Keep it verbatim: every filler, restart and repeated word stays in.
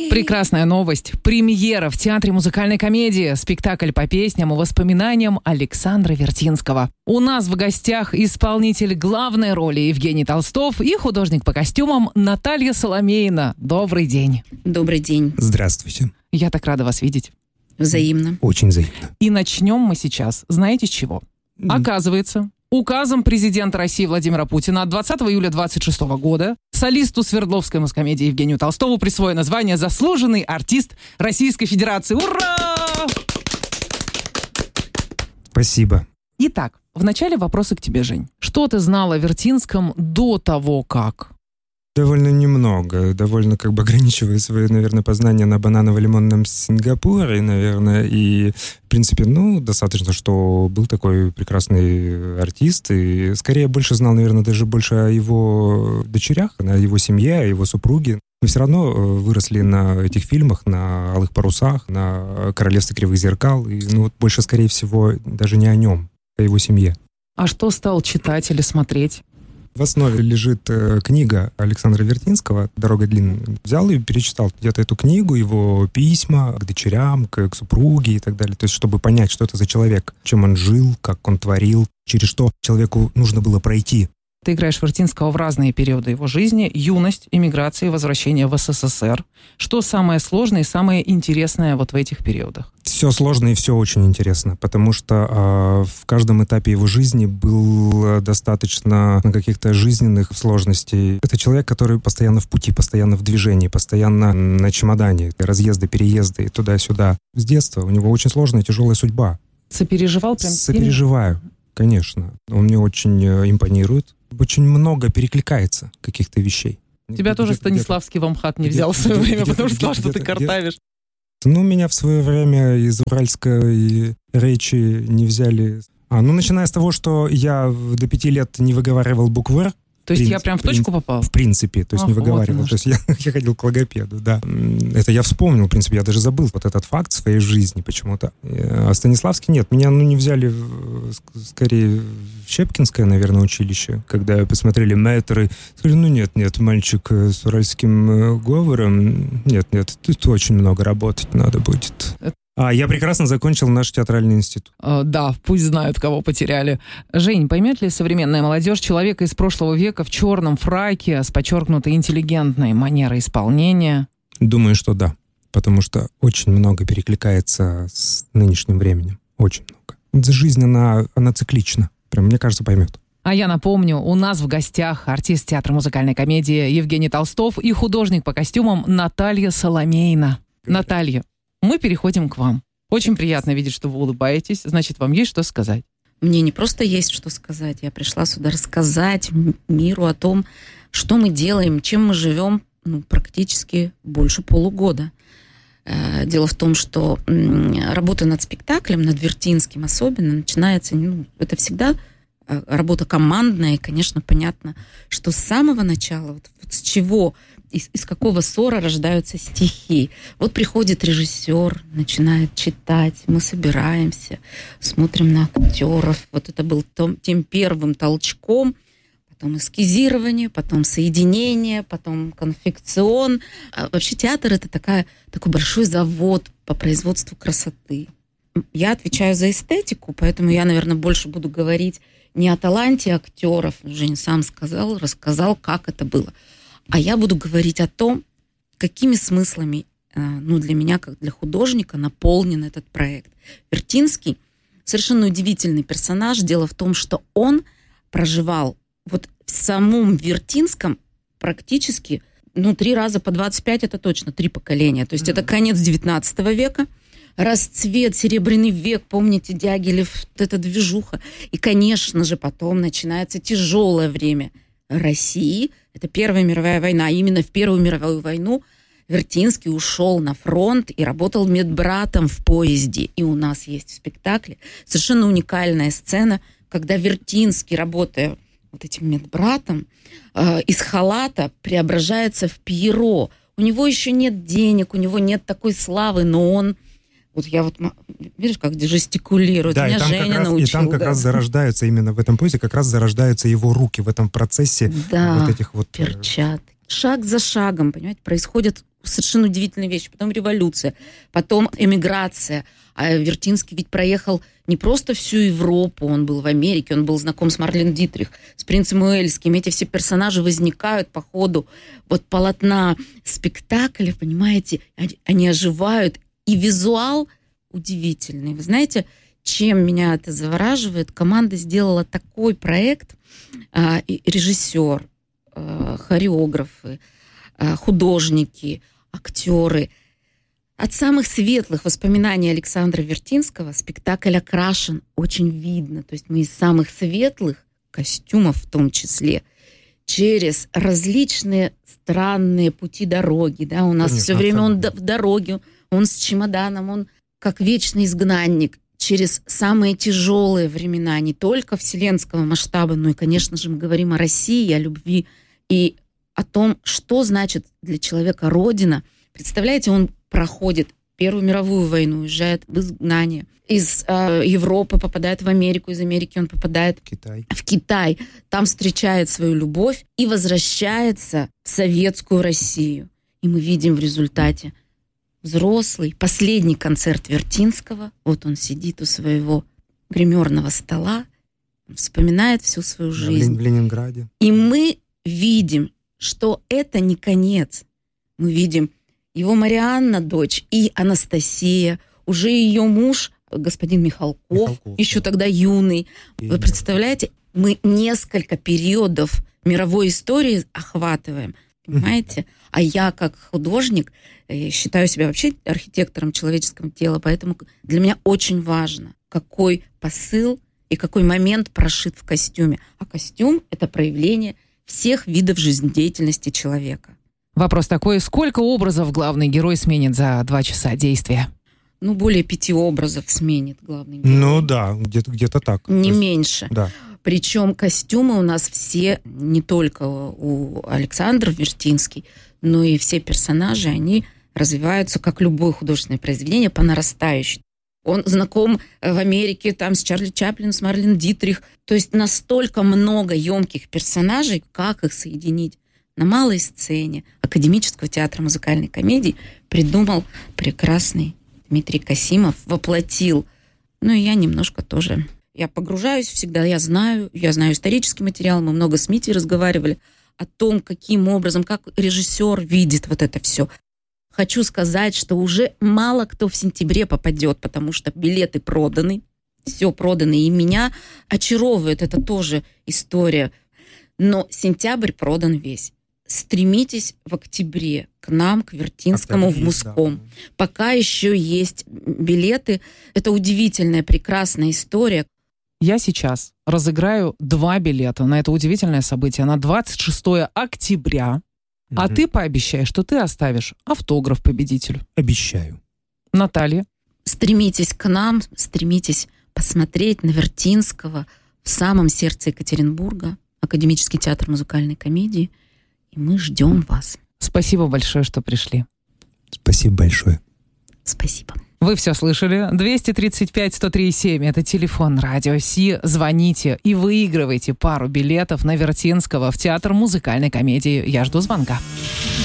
Прекрасная новость. Премьера в Театре музыкальной комедии. Спектакль по песням и воспоминаниям Александра Вертинского. У нас в гостях исполнитель главной роли Евгений Толстов и художник по костюмам Наталья Соломеина. Добрый день. Добрый день. Здравствуйте. Я так рада вас видеть. Взаимно. Очень взаимно. И начнем мы сейчас, знаете с чего? Mm. Оказывается, указом президента России Владимира Путина от двадцатого июля двадцать шестого года солисту Свердловской музкомедии Евгению Толстову присвоено звание «Заслуженный артист Российской Федерации». Ура! Спасибо. Итак, вначале вопросы к тебе, Жень. Что ты знала о Вертинском до того, как? Довольно немного, довольно как бы ограничивая свои, наверное, познания на бананово-лимонном Сингапуре, наверное, и, в принципе, ну, достаточно, что был такой прекрасный артист, и скорее больше знал, наверное, даже больше о его дочерях, о его семье, о его супруге. Мы все равно выросли на этих фильмах, на «Алых парусах», на «Королевстве кривых зеркал», и, ну, вот больше, скорее всего, даже не о нем, а о его семье. А что стал читать или смотреть? В основе лежит э, книга Александра Вертинского «Дорога длинная». Взял и перечитал где-то эту книгу, его письма к дочерям, к, к супруге и так далее. То есть, чтобы понять, что это за человек, чем он жил, как он творил, через что человеку нужно было пройти. Ты играешь Вертинского в разные периоды его жизни: юность, эмиграция, возвращение в СССР. Что самое сложное и самое интересное вот в этих периодах? Все сложно и все очень интересно, потому что э, в каждом этапе его жизни был достаточно каких-то жизненных сложностей. Это человек, который постоянно в пути, постоянно в движении, постоянно на чемодане, разъезды, переезды, туда-сюда. С детства у него очень сложная, тяжелая судьба. Сопереживал прям? Сопереживаю, конечно. Он мне очень импонирует. Очень много перекликается каких-то вещей. Тебя тоже Станиславский в Амхат не взял в свое время, потому что сказал, что ты картавишь. Ну, меня в свое время из уральской речи не взяли. А, ну, начиная с того, что я до пяти лет не выговаривал букву «Р». То есть я прям в точку попал? В принципе, то есть Ах, не выговаривал. Вот то есть я, я ходил к логопеду, да. Это я вспомнил, в принципе, я даже забыл вот этот факт в своей жизни почему-то. А Станиславский нет, меня ну, не взяли в, скорее в Щепкинское, наверное, училище, когда посмотрели мэтры. Сказали, ну нет, нет, мальчик с уральским говором, нет, нет, тут очень много работать надо будет. А, я прекрасно закончил наш театральный институт. Uh, да, пусть знают, кого потеряли. Жень, поймет ли современная молодежь человека из прошлого века в черном фраке с подчеркнутой интеллигентной манерой исполнения? Думаю, что да, потому что очень много перекликается с нынешним временем. Очень много. Жизнь, она, она циклична. Прям, мне кажется, поймет. А я напомню, у нас в гостях артист театра музыкальной комедии Евгений Толстов и художник по костюмам Наталья Соломеина. Наталья, мы переходим к вам. Очень приятно видеть, что вы улыбаетесь. Значит, вам есть что сказать? Мне не просто есть что сказать. Я пришла сюда рассказать миру о том, что мы делаем, чем мы живем ну, практически больше полугода. Дело в том, что работа над спектаклем, над Вертинским особенно, начинается... Ну, это всегда работа командная, и, конечно, понятно, что с самого начала, вот, вот с чего... Из, из какого ссора рождаются стихи. Вот приходит режиссер, начинает читать, мы собираемся, смотрим на актеров. Вот это был том, тем первым толчком, потом эскизирование, потом соединение, потом конфекцион. А вообще театр — это такая, такой большой завод по производству красоты. Я отвечаю за эстетику, поэтому я, наверное, больше буду говорить не о таланте актеров. Женя сам сказал, рассказал, как это было. А я буду говорить о том, какими смыслами, ну, для меня, как для художника, наполнен этот проект. Вертинский — совершенно удивительный персонаж. Дело в том, что он проживал вот в самом Вертинском практически, ну, три раза по двадцать пять, это точно, три поколения. То есть mm-hmm. это конец девятнадцатого века, расцвет, Серебряный век, помните, Дягилев, вот эта движуха. И, конечно же, потом начинается тяжелое время России. Это Первая мировая война. А именно в Первую мировую войну Вертинский ушел на фронт и работал медбратом в поезде. И у нас есть в спектакле совершенно уникальная сцена, когда Вертинский, работая вот этим медбратом, э, из халата преображается в Пьеро. У него еще нет денег, у него нет такой славы, но он... Вот я вот, видишь, как жестикулирует. Да, меня и там, Женя как раз, научил, и там как да. раз зарождаются, именно в этом поезде, как раз зарождаются его руки в этом процессе. Да, вот этих вот... перчатки. шаг за шагом, понимаете, происходят совершенно удивительные вещи. Потом революция, потом эмиграция. А Вертинский ведь проехал не просто всю Европу, он был в Америке, он был знаком с Марлен Дитрих, с принцем Уэльским. Эти все персонажи возникают по ходу вот полотна спектакля, понимаете, они, они оживают. И визуал удивительный. Вы знаете, чем меня это завораживает? Команда сделала такой проект, э, режиссер, э, хореографы, э, художники, актеры. От самых светлых воспоминаний Александра Вертинского спектакль окрашен очень видно. То есть мы из самых светлых костюмов в том числе, через различные странные пути дороги. Да? У нас все время он в дороге, он с чемоданом, он как вечный изгнанник, через самые тяжелые времена, не только вселенского масштаба, но и, конечно же, мы говорим о России, о любви и о том, что значит для человека Родина. Представляете, он проходит Первую мировую войну, уезжает в изгнание. Из э, Европы попадает в Америку, из Америки он попадает Китай. в Китай. Там встречает свою любовь и возвращается в советскую Россию. И мы видим в результате взрослый, последний концерт Вертинского. Вот он сидит у своего гримерного стола, вспоминает всю свою жизнь. В Ленинграде. И мы видим, что это не конец. Мы видим его Марианна, дочь, и Анастасия, уже ее муж, господин Михалков, Михалков еще да. тогда юный. И Вы представляете, мы несколько периодов мировой истории охватываем, понимаете? А я, как художник, считаю себя вообще архитектором человеческого тела, поэтому для меня очень важно, какой посыл и какой момент прошит в костюме. А костюм — это проявление всех видов жизнедеятельности человека. Вопрос такой, сколько образов главный герой сменит за два часа действия? Ну, более пяти образов сменит главный герой. Ну да, где-то, где-то так. Не есть, меньше. Да. Причем костюмы у нас все, не только у Александра Вертинский, но и все персонажи, они развиваются, как любое художественное произведение, по нарастающей. Он знаком в Америке там, с Чарли Чаплином, с Марлен Дитрих. То есть настолько много емких персонажей, как их соединить. На малой сцене Академического театра музыкальной комедии придумал прекрасный Дмитрий Касимов, воплотил. Ну и я немножко тоже... Я погружаюсь всегда, я знаю, я знаю исторический материал, мы много с Митей разговаривали о том, каким образом, как режиссер видит вот это все. Хочу сказать, что уже мало кто в сентябре попадет, потому что билеты проданы, все продано, и меня очаровывает, это тоже история. Но сентябрь продан весь. Стремитесь в октябре к нам, к Вертинскому, Октябрь, в Муском. Да. Пока еще есть билеты. Это удивительная, прекрасная история. Я сейчас разыграю два билета на это удивительное событие на двадцать шестое октября. Mm-hmm. А ты пообещай, что ты оставишь автограф победителю. Обещаю. Наталья? Стремитесь к нам, стремитесь посмотреть на Вертинского в самом сердце Екатеринбурга, Академический театр музыкальной комедии. И мы ждем вас. Спасибо большое, что пришли. Спасибо большое. Спасибо. Вы все слышали? двести тридцать пять сто три семь. Это телефон Радио Си. Звоните и выигрывайте пару билетов на Вертинского в театр музыкальной комедии. Я жду звонка.